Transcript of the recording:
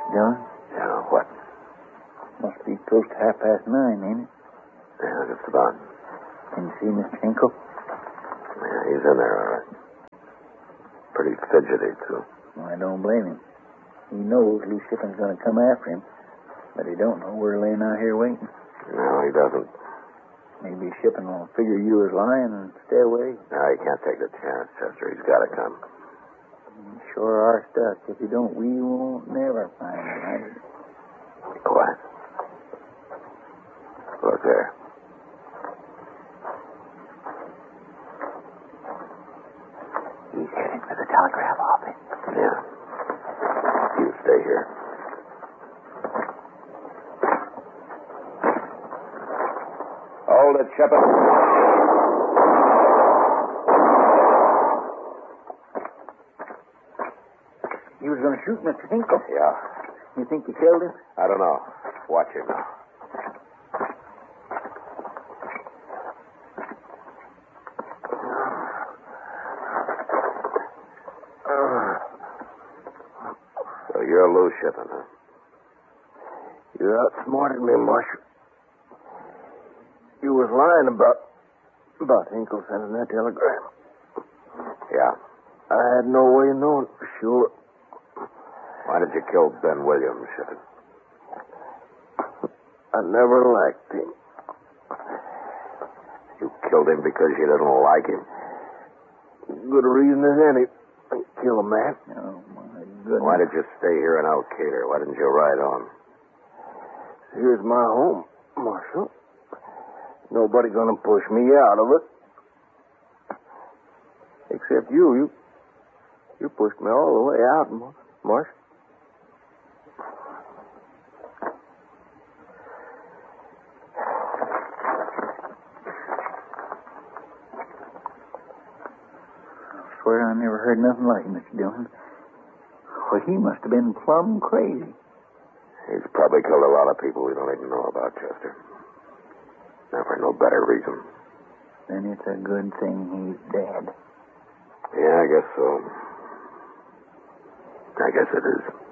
John? Yeah, what? Must be close to 9:30, ain't it? Yeah, just about. Can you see Mr. Hinkle? Yeah, he's in there, all right. Pretty fidgety, too. Well, I don't blame him. He knows Lou Shipping's going to come after him, but he don't know we're laying out here waiting. No, he doesn't. Maybe Shipping will figure you was lying and stay away. No, he can't take the chance, Chester. He's got to come. You sure are stuck. If you don't, we won't never find him, right? Be quiet. Look there. He's heading for the telegraph office. Yeah. You stay here. Hold it, Shepard. He was going to shoot Mr. Hinkle. Yeah. You think you killed him? I don't know. Watch him now. So you're Lou Shipping, huh? You outsmarted me, Marshal. You was lying about Hinkle sending that telegram. Yeah. I had no way of knowing for sure. Why did you kill Ben Williams, Shipping? I never liked him. You killed him because you didn't like him? Good reason as any to kill a man. Oh, my goodness. Why did you stay here in Alcater? Why didn't you ride on? Here's my home, Marshal. Nobody gonna push me out of it. Except you. You pushed me all the way out, Marshal. I swear I never heard nothing like him, Mr. Dillon. Well, he must have been plumb crazy. He's probably killed a lot of people we don't even know about, Chester. Now, for no better reason. Then it's a good thing he's dead. Yeah, I guess so. I guess it is.